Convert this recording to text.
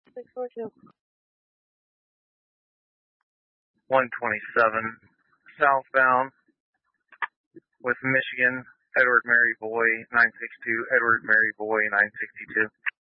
642. 127 southbound with Michigan, Edward Mary Boy 962, Edward Mary Boy 962.